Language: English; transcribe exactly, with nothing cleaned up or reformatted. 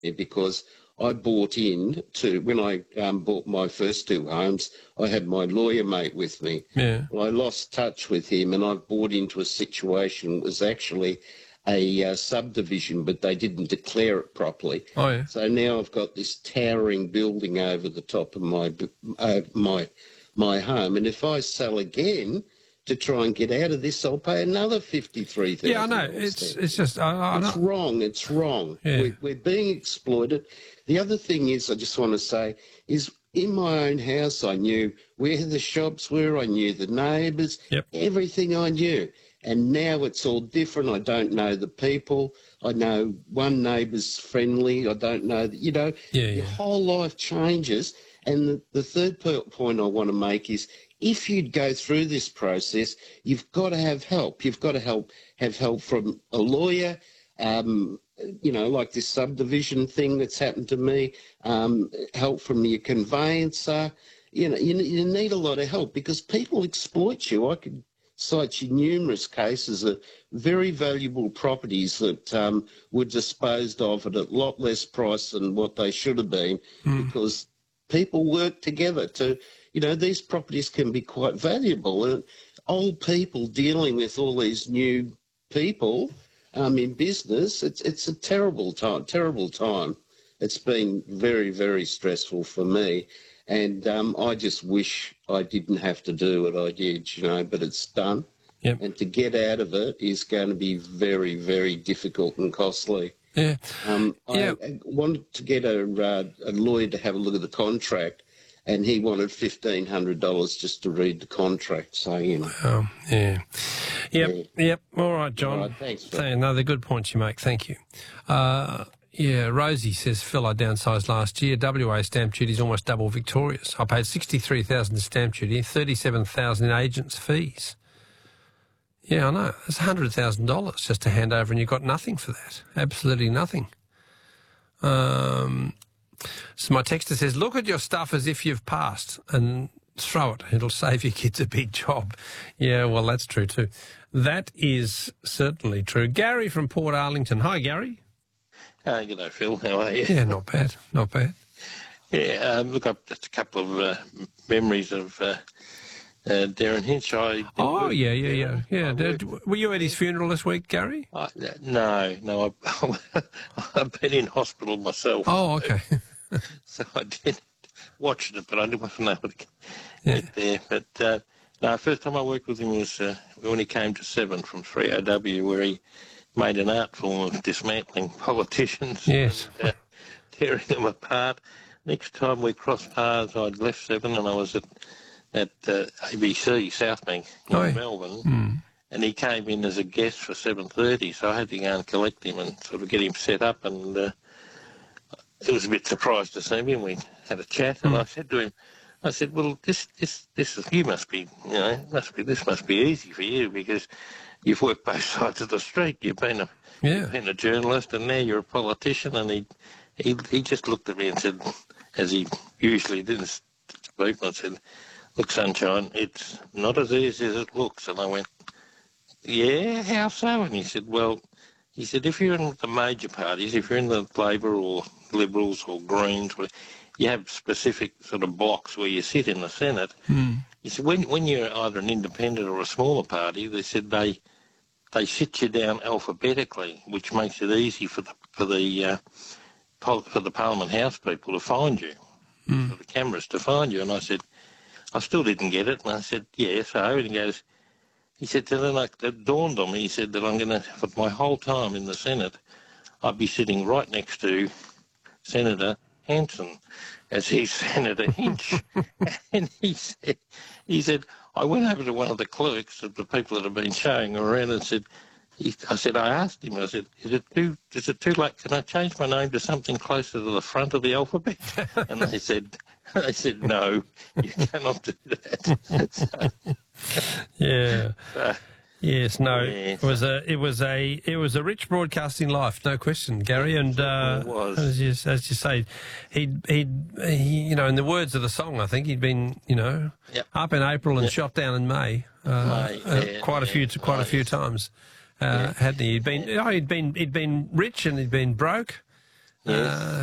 because I bought in to, when I um, bought my first two homes, I had my lawyer mate with me. Yeah. Well, I lost touch with him and I bought into a situation that was actually a uh, subdivision, but they didn't declare it properly. Oh, yeah. So now I've got this towering building over the top of my uh, my my home, and if I sell again to try and get out of this, I'll pay another fifty-three thousand dollars. Yeah, I know. It's it's just I, I it's know. wrong. It's wrong. Yeah. We're, we're being exploited. The other thing is, I just want to say, is in my own house, I knew where the shops were. I knew the neighbours. Yep. Everything I knew. And now it's all different. I don't know the people. I know one neighbour's friendly. I don't know, the, you know, Yeah, your yeah. whole life changes. And the, the third po- point I want to make is, if you'd go through this process, you've got to have help. You've got to help have help from a lawyer, um, you know, like this subdivision thing that's happened to me, um, help from your conveyancer. You know, you, you need a lot of help because people exploit you. I could cite you numerous cases of very valuable properties that um, were disposed of at a lot less price than what they should have been Mm. because people work together to, you know, these properties can be quite valuable. And old people dealing with all these new people um, in business, it's it's a terrible time, terrible time. It's been very, very stressful for me. And um, I just wish I didn't have to do what I did, you know, but it's done. Yep. And to get out of it is going to be very, very difficult and costly. Yeah. Um, Yeah. I, I wanted to get a, uh, a lawyer to have a look at the contract, and he wanted fifteen hundred dollars just to read the contract. So, you know. Oh, yeah. Yep, Yeah. yep. All right, John. All right, thanks, Phil. Th- No, they're good points you make. Thank you. Uh, yeah, Rosie says, Phil, I downsized last year. W A stamp duty is almost double Victoria's. I paid sixty-three thousand dollars in stamp duty, thirty-seven thousand dollars in agents' fees. Yeah, I know. That's one hundred thousand dollars just to hand over, and you got nothing for that. Absolutely nothing. Um, so my texter says, look at your stuff as if you've passed and throw it. It'll save your kids a big job. Yeah, well, that's true too. That is certainly true. Gary from Port Arlington. Hi, Gary. Uh, good day, Phil. How are you? Yeah, not bad, not bad. Yeah, um, look, I've just a couple of uh, memories of uh, uh, Darren Hinch. I Oh, worked yeah, with yeah, yeah. Darren. yeah. I Did, worked- were you at his funeral this week, Gary? I, no, no, I, I've been in hospital myself. Oh, okay. So I did watch it, but I wasn't able to Yeah. get there. But uh, no, first time I worked with him was uh, when he came to Seven from three O W, where he made an art form of dismantling politicians Yes. and uh, tearing them apart. Next time we crossed paths, I'd left Seven and I was at at uh, A B C Southbank in Oh, yeah. Melbourne, Mm. and he came in as a guest for seven thirty, so I had to go and collect him and sort of get him set up, and uh, I was a bit surprised to see him. We had a chat, and I said to him, I said, well, this, this, this is, you must be, you know, must be, this must be easy for you because you've worked both sides of the street. You've been a, Yeah. you've been a journalist, and now you're a politician. And he, he, he just looked at me and said, as he usually didn't speak, and I said, look, sunshine, it's not as easy as it looks. And I went, yeah, how so? And he said, well, he said, if you're in the major parties, if you're in the Labor or Liberals or Greens, where you have specific sort of blocks where you sit in the Senate. Mm. He said, when, when you're either an independent or a smaller party, they said they they sit you down alphabetically, which makes it easy for the for the uh, pol- for the Parliament House people to find you, Mm. for the cameras to find you. And I said, I still didn't get it. And I said, yeah, so. And he goes, he said, so then like, it dawned on me, he said that I'm going to, for my whole time in the Senate, I'd be sitting right next to Senator Hanson as he's Senator Hinch. And he said, he said, I went over to one of the clerks of the people that have been showing around and said, he, I said, I asked him, I said, is it too, is it too late? Can I change my name to something closer to the front of the alphabet? And they said, they said, no, you cannot do that. So, Yeah. uh, Yes, no, Yes. it was a, it was a, it was a rich broadcasting life, no question, Gary. And uh, It was. as you as you say, he'd he'd he, you know, in the words of the song, I think he'd been, you know, Yep. up in April and Yep. shot down in May, uh, May, uh, yeah, quite a few yeah. quite Oh, a few yes. times, uh, hadn't he? He'd been, oh, he'd been he'd been rich and he'd been broke. Yes. Uh,